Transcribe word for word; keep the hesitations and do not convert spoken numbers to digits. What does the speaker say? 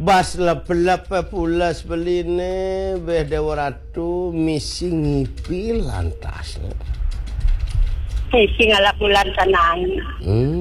Bas lep-lep pulas beline beh Dewa Ratu misi ngipi lantas. Misi ngala bulan tenan. Hmm.